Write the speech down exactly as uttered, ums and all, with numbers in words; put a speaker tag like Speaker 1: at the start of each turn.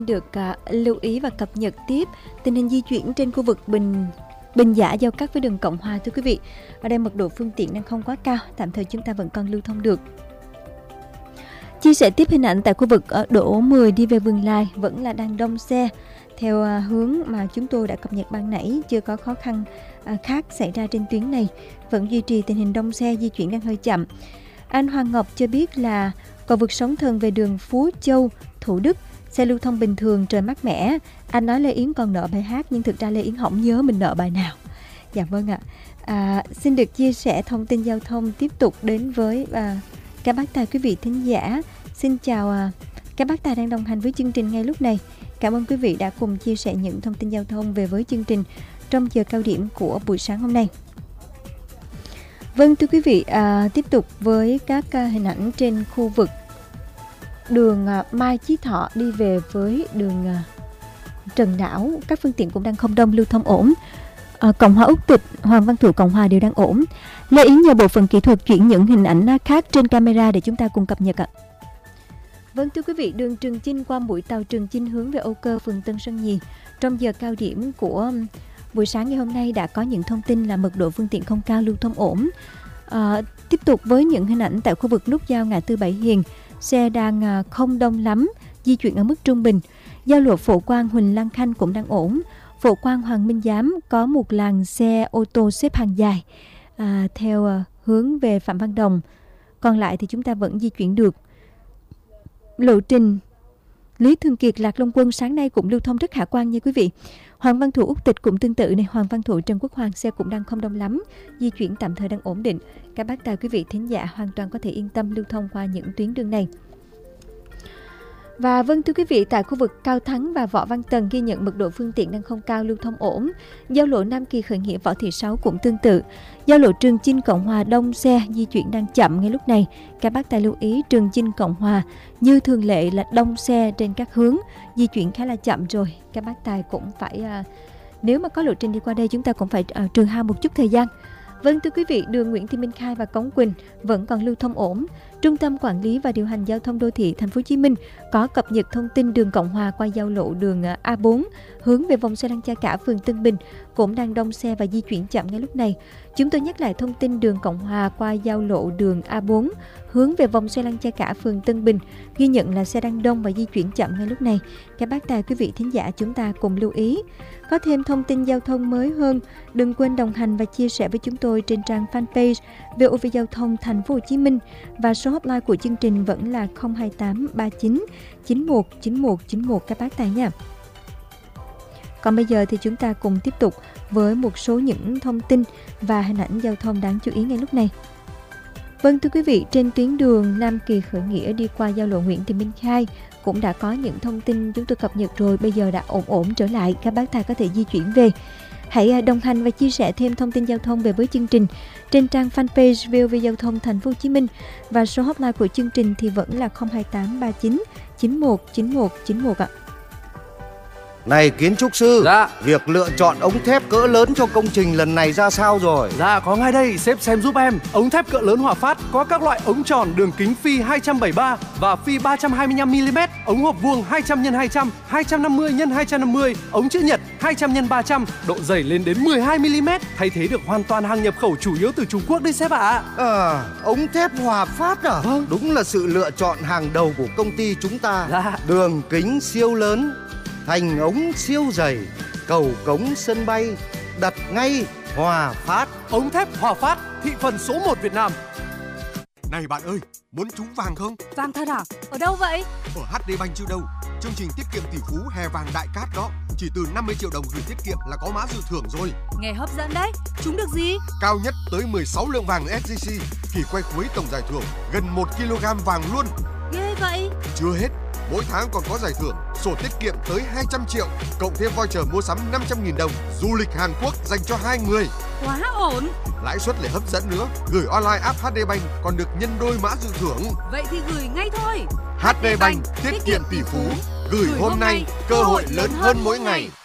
Speaker 1: Được uh, lưu ý và cập nhật tiếp tình hình di chuyển trên khu vực Bình Bình Giả giao cắt với đường Cộng Hòa, thưa quý vị. Ở đây mật độ phương tiện đang không quá cao, tạm thời chúng ta vẫn còn lưu thông được. Chia sẻ tiếp hình ảnh tại khu vực ở đỗ mười đi về Vườn Lài vẫn là đang đông xe theo uh, hướng mà chúng tôi đã cập nhật ban nãy, chưa có khó khăn uh, khác xảy ra trên tuyến này, vẫn duy trì tình hình đông xe, di chuyển đang hơi chậm. Anh Hoàng Ngọc cho biết là cầu vượt Sóng Thần về đường Phú Châu, Thủ Đức xe lưu thông bình thường, trời mát mẻ. Anh nói Lê Yến còn nợ bài hát, nhưng thực ra Lê Yến không nhớ mình nợ bài nào. Dạ vâng ạ. À, xin được chia sẻ thông tin giao thông tiếp tục đến với à, các bác tài quý vị thính giả. Xin chào à, các bác tài đang đồng hành với chương trình ngay lúc này. Cảm ơn quý vị đã cùng chia sẻ những thông tin giao thông về với chương trình trong giờ cao điểm của buổi sáng hôm nay. Vâng thưa quý vị, à, tiếp tục với các à, hình ảnh trên khu vực đường uh, Mai Chí Thọ đi về với đường uh, Trần Đảo, các phương tiện cũng đang không đông, lưu thông ổn. Uh, Cộng hòa Úc Tịch, Hoàng Văn Thụ Cộng Hòa đều đang ổn. Lê Yến nhờ bộ phận kỹ thuật chuyển những hình ảnh khác trên camera để chúng ta cùng cập nhật ạ. Vâng thưa quý vị, đường Trường Chinh qua mũi tàu Trường Chinh hướng về Âu Cơ, phường Tân Sơn Nhì. Trong giờ cao điểm của buổi sáng ngày hôm nay đã có những thông tin là mật độ phương tiện không cao, lưu thông ổn. Uh, tiếp tục với những hình ảnh tại khu vực nút giao ngã tư Bảy Hiền. Xe đang không đông lắm, di chuyển ở mức trung bình. Giao lộ Phổ Quang Huỳnh Lan Khanh cũng đang ổn. Phổ Quang Hoàng Minh Giám có một làn xe ô tô xếp hàng dài à, theo à, hướng về Phạm Văn Đồng. Còn lại thì chúng ta vẫn di chuyển được. Lộ trình Lý Thường Kiệt Lạc Long Quân sáng nay cũng lưu thông rất khả quan nha quý vị. Hoàng Văn Thụ Úc Tịch cũng tương tự này, Hoàng Văn Thụ Trần Quốc Hoàng xe cũng đang không đông lắm, di chuyển tạm thời đang ổn định. Các bác tài quý vị thính giả hoàn toàn có thể yên tâm lưu thông qua những tuyến đường này. Và vâng thưa quý vị, tại khu vực Cao Thắng và Võ Văn Tần ghi nhận mật độ phương tiện đang không cao, lưu thông ổn. Giao lộ Nam Kỳ Khởi Nghĩa Võ Thị Sáu cũng tương tự. Giao lộ Trường Chinh Cộng Hòa đông xe, di chuyển đang chậm ngay lúc này. Các bác tài lưu ý Trường Chinh Cộng Hòa như thường lệ là đông xe trên các hướng, di chuyển khá là chậm rồi. Các bác tài cũng phải à, nếu mà có lộ trình đi qua đây chúng ta cũng phải à, trừ hao một chút thời gian. Vâng thưa quý vị, đường Nguyễn Thị Minh Khai và Cống Quỳnh vẫn còn lưu thông ổn. Trung tâm Quản lý và Điều hành Giao thông Đô thị Thành phố Hồ Chí Minh có cập nhật thông tin đường Cộng Hòa qua giao lộ đường A bốn hướng về vòng xoay Lăng Cha Cả, phường Tân Bình cũng đang đông xe và di chuyển chậm ngay lúc này. Chúng tôi nhắc lại thông tin đường Cộng Hòa qua giao lộ đường A bốn hướng về vòng xoay Lăng Cha Cả, phường Tân Bình ghi nhận là xe đang đông và di chuyển chậm ngay lúc này. Các bác tài quý vị thính giả chúng ta cùng lưu ý. Có thêm thông tin giao thông mới hơn, đừng quên đồng hành và chia sẻ với chúng tôi trên trang fanpage vê o vê Giao thông Thành phố Hồ Chí Minh, và số hotline của chương trình vẫn là không hai tám ba chín chín một chín một chín một các bác tài nha. Còn bây giờ thì chúng ta cùng tiếp tục với một số những thông tin và hình ảnh giao thông đáng chú ý ngay lúc này. Vâng thưa quý vị, trên tuyến đường Nam Kỳ Khởi Nghĩa đi qua giao lộ Nguyễn Thị Minh Khai cũng đã có những thông tin chúng tôi cập nhật rồi, bây giờ đã ổn ổn trở lại, các bác tài có thể di chuyển về. Hãy đồng hành và chia sẻ thêm thông tin giao thông về với chương trình trên trang fanpage vê o vê Giao thông Thành phố Hồ Chí Minh, và số hotline của chương trình thì vẫn là không hai tám ba chín chín một chín một chín một ạ.
Speaker 2: Này kiến trúc sư,
Speaker 3: dạ.
Speaker 2: Việc lựa chọn ống thép cỡ lớn cho công trình lần này ra sao rồi?
Speaker 3: Dạ có ngay đây, sếp xem giúp em. Ống thép cỡ lớn Hòa Phát có các loại ống tròn đường kính phi hai trăm bảy mươi ba và phi ba trăm hai mươi lăm mi li mét, ống hộp vuông hai trăm nhân hai trăm, hai trăm năm mươi nhân hai trăm năm mươi, ống chữ nhật hai trăm nhân ba trăm, độ dày lên đến mười hai mi li mét, thay thế được hoàn toàn hàng nhập khẩu chủ yếu từ Trung Quốc đấy sếp ạ. À.
Speaker 2: à, ống thép Hòa Phát à?
Speaker 3: Vâng.
Speaker 2: Đúng là sự lựa chọn hàng đầu của công ty chúng ta.
Speaker 3: Dạ.
Speaker 2: Đường kính siêu lớn, thành ống siêu dày, cầu cống sân bay, đặt ngay Hòa Phát.
Speaker 3: Ống thép Hòa Phát, thị phần số một Việt Nam.
Speaker 4: Này bạn ơi, muốn trúng vàng không?
Speaker 5: Vàng thật à? Ở đâu vậy?
Speaker 4: Ở hát đê Bank chứ đâu. Chương trình tiết kiệm tỷ phú hè vàng đại cát đó. Chỉ từ năm mươi triệu đồng gửi tiết kiệm là có mã dự thưởng rồi.
Speaker 5: Nghe hấp dẫn đấy. Trúng được gì?
Speaker 4: Cao nhất tới mười sáu lượng vàng ét gi xê. Kỳ quay cuối tổng giải thưởng gần một ki lô gam vàng luôn.
Speaker 5: Ghê vậy.
Speaker 4: Chưa hết, mỗi tháng còn có giải thưởng sổ tiết kiệm tới hai trăm triệu, cộng thêm voucher mua sắm năm trăm nghìn đồng, du lịch Hàn Quốc dành cho hai người.
Speaker 5: Quá ổn.
Speaker 4: Lãi suất lại hấp dẫn nữa, gửi online app hát đê Bank còn được nhân đôi mã dự thưởng.
Speaker 5: Vậy thì gửi ngay thôi.
Speaker 4: hát đê Bank, tiết kiệm tỷ phú, gửi hôm nay, cơ hội lớn hơn mỗi ngày.